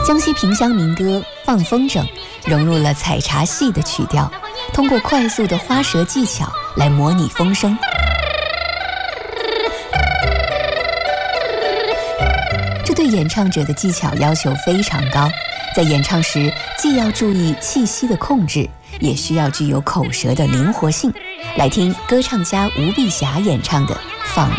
江西萍乡民歌《放风筝》融入了采茶戏的曲调，通过快速的花舌技巧来模拟风声。这对演唱者的技巧要求非常高，在演唱时既要注意气息的控制，也需要具有口舌的灵活性。来听歌唱家吴碧霞演唱的